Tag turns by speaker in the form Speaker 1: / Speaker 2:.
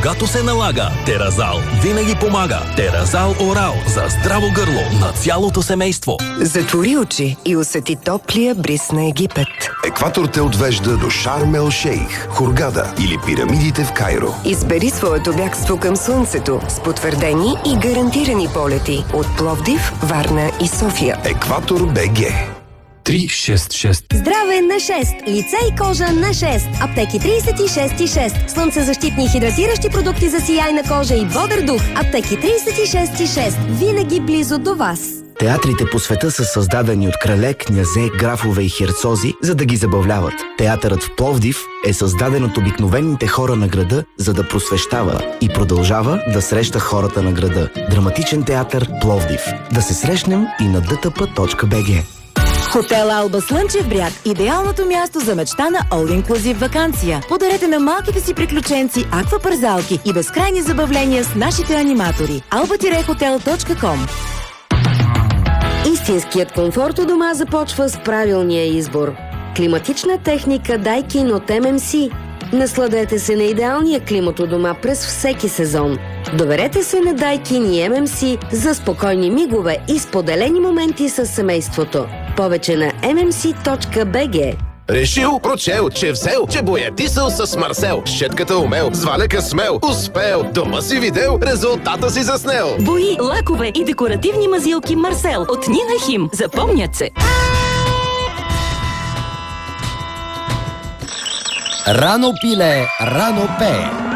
Speaker 1: когато се налага. Теразал винаги помага. Теразал Орал за здраво гърло на цялото семейство.
Speaker 2: Затвори очи и усети топлия бриз на Египет.
Speaker 3: Екватор те отвежда до Шарм ел Шейх, Хургада или пирамидите в Кайро.
Speaker 2: Избери своето бягство към слънцето с потвърдени и гарантирани полети от Пловдив, Варна и София.
Speaker 3: Екватор БГ.
Speaker 4: 366.
Speaker 5: Здраве на 6. Лице и кожа на 6. Аптеки 36,6. Слънцезащитни и хидратиращи продукти за сияйна кожа и бодър дух. Аптеки 36,6. Винаги близо до вас.
Speaker 6: Театрите по света са създадени от крале, князе, графове и херцози, за да ги забавляват. Театърът в Пловдив е създаден от обикновените хора на града, за да просвещава и продължава да среща хората на града. Драматичен театър Пловдив. Да се срещнем и на dtp.bg.
Speaker 7: Хотел Алба Слънчев бряг – идеалното място за мечтана all-inclusive ваканция. Подарете на малките си приключенци аквапарзалки и безкрайни забавления с нашите аниматори. alba-hotel.com.
Speaker 5: Истинският комфорт у дома започва с правилния избор. Климатична техника Daikin от MMC. Насладете се на идеалния климат у дома през всеки сезон. Доверете се на Daikin и MMC за спокойни мигове и споделени моменти с семейството. Повече на mmc.bg.
Speaker 8: Решил, прочел, че взел, че боядисал с Марсел. Щетката умел, с валека смел, успел. Дома си видел, резултата си заснел.
Speaker 9: Бои, лакове и декоративни мазилки Марсел от Нина Хим. Запомнят се.
Speaker 10: Рано пиле, рано пее.